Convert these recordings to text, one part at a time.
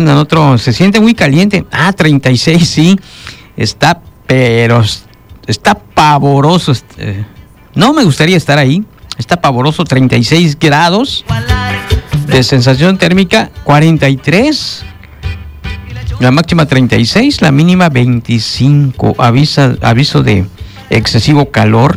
mandan otro, se siente muy caliente. 36, sí. Está, pero está pavoroso. No me gustaría estar ahí. Está pavoroso, 36 grados de sensación térmica, 43. La máxima 36, la mínima 25. Aviso de excesivo calor.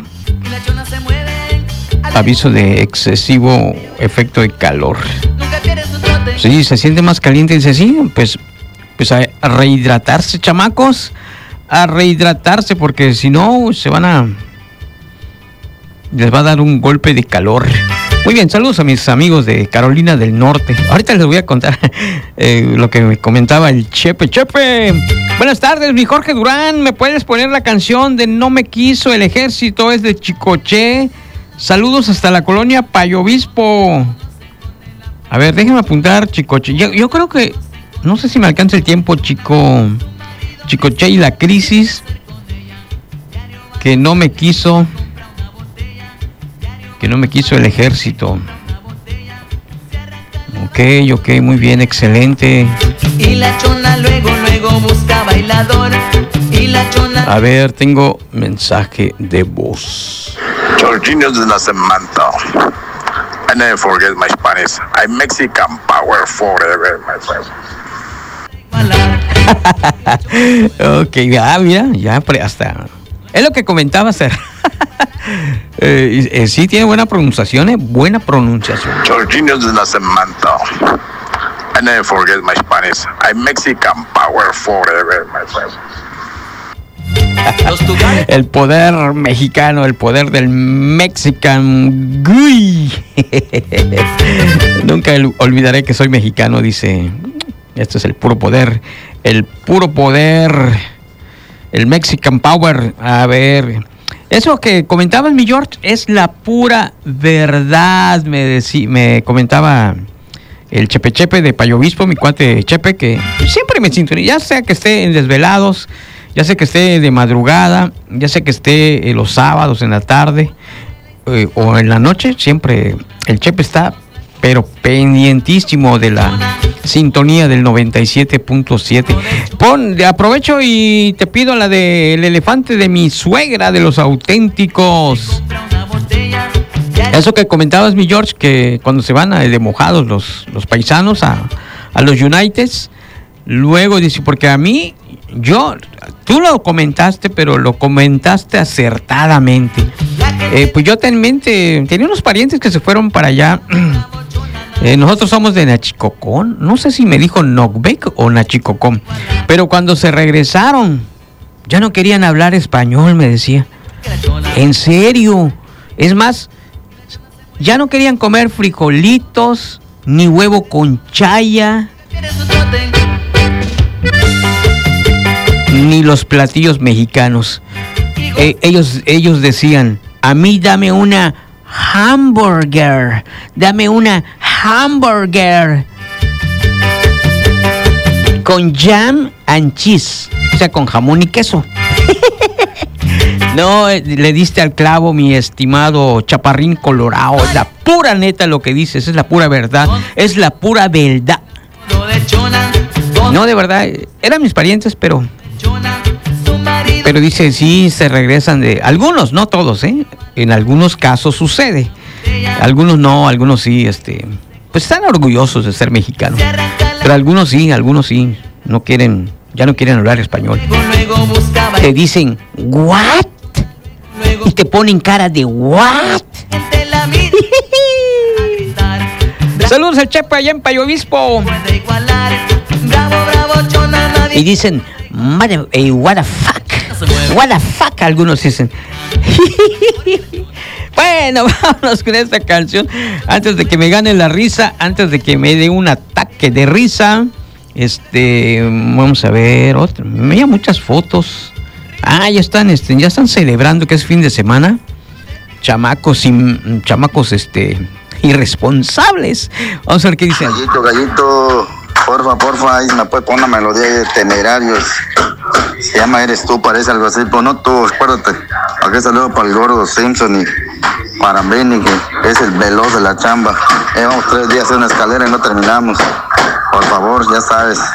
Aviso de excesivo efecto de calor. Sí, se siente más caliente. Dice, sí, pues a rehidratarse, chamacos. A rehidratarse, porque si no, les va a dar un golpe de calor. Muy bien, saludos a mis amigos de Carolina del Norte. Ahorita les voy a contar lo que me comentaba el Chepe. Buenas tardes, mi Jorge Durán. ¿Me puedes poner la canción de No me quiso el ejército? Es de Chicoche. Saludos hasta la colonia Payo Obispo. A ver, déjenme apuntar, Chicoche. Yo creo que, no sé si me alcanza el tiempo, Chicoche y la crisis. Que no me quiso el ejército. Ok, muy bien, excelente. Y la chona luego busca bailador. Y la chona... A ver, tengo mensaje de voz. Jorginho de Nacimiento. I never forget my Spanish. I'm Mexican power forever, my friend. Ok, mira, ya hasta... Es lo que comentaba hacer. Sí, tiene buena pronunciación, buena pronunciación. Jorginho de Nacimiento. I never forget my Spanish. I'm Mexican power forever, my friend. El poder mexicano, el poder del Mexican. ¡Uy! Nunca olvidaré que soy mexicano, dice. Esto es el puro poder. El puro poder. El Mexican Power. A ver. Eso que comentabas, mi George, es la pura verdad. Me comentaba el Chepe de Payo Obispo, mi cuate Chepe, que siempre me sintoniza. Ya sea que esté en desvelados, ya sea que esté de madrugada, ya sea que esté los sábados en la tarde o en la noche, siempre el Chepe está, pero pendientísimo de la sintonía del 97.7. Aprovecho y te pido la del elefante de mi suegra, de los auténticos. Eso que comentabas, mi George, que cuando se van de mojados los paisanos a los Uniteds, luego dice, porque a mí, tú lo comentaste, pero lo comentaste acertadamente. Pues yo tenía unos parientes que se fueron para allá. Nosotros somos de Nachicocón. No sé si me dijo Nocbec o Nachicocón. Pero cuando se regresaron, ya no querían hablar español, me decía. En serio. Es más, ya no querían comer frijolitos, ni huevo con chaya, ni los platillos mexicanos. Ellos decían, a mí dame una hamburger con jam and cheese, o sea, con jamón y queso. No, le diste al clavo, mi estimado Chaparrín Colorado. Es la pura neta lo que dices, es la pura verdad, es la pura verdad. No, de verdad, eran mis parientes, pero dice, sí, se regresan de... Algunos, no todos, en algunos casos sucede. Algunos no, algunos sí, pues están orgullosos de ser mexicanos. Pero algunos sí, ya no quieren hablar español. Te dicen, ¿what? Y te ponen cara de, ¿what? Saludos al Chepe allá en Payo Obispo. Y dicen, what the fuck. What the fuck, algunos dicen. Bueno, vámonos con esta canción. Antes de que me gane la risa, antes de que me dé un ataque de risa. Vamos a ver otra. Me veía muchas fotos. Ya están celebrando que es fin de semana. Chamacos irresponsables. Vamos a ver qué dicen. Gallito, porfa, ahí me puede poner una melodía de Temerarios. Se llama Eres Tú, parece algo así, pero no tú, acuérdate. Aquí saludo para el gordo Simpson y para Benny, que es el veloz de la chamba. Llevamos 3 días en una escalera y no terminamos. Por favor, ya sabes.